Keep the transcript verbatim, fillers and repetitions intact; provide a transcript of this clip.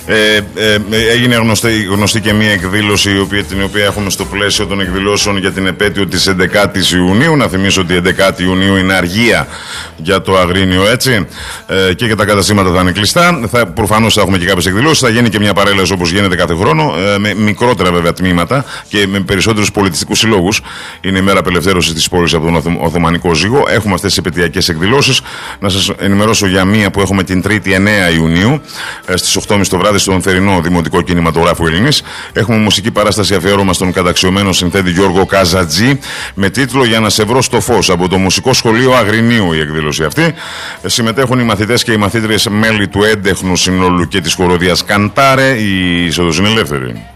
Ε, ε, έγινε γνωστή, γνωστή και μια εκδήλωση η οποία, την οποία έχουμε στο πλαίσιο των εκδηλώσεων για την επέτειο της έντεκατης Ιουνίου. Να θυμίσω ότι η έντεκατη Ιουνίου είναι αργία για το Αγρίνιο, έτσι, ε, και για τα καταστήματα θα είναι κλειστά. Θα, προφανώς θα έχουμε και κάποιες εκδηλώσεις. Θα γίνει και μια παρέλαση όπως γίνεται κάθε χρόνο, ε, με μικρότερα βέβαια τμήματα και με περισσότερους πολιτιστικούς συλλόγους. Είναι η μέρα απελευθέρωσης της πόλης από τον Οθωμανικό Ζύγο. Έχουμε αυτές τις επαιτειακές εκδηλώσεις. Να σας ενημερώσω για μία που έχουμε την Τρίτη εννέα Ιουνίου ε, στις οκτώ και μισή το βράδυ στον θερινό Δημοτικό Κινηματογράφο Ελληνής. Έχουμε μουσική παράσταση αφιέρωμα στον καταξιωμένο συνθέτη Γιώργο Καζατζή με τίτλο «Για να σε βρω στο φως» από το Μουσικό Σχολείο Αγρινίου η εκδήλωση αυτή. Ε, συμμετέχουν οι μαθητές και οι μαθήτριες μέλη του έντεχνου συνόλου και της χοροδίας Καντάρε. Η είσοδος είναι ελεύθερη.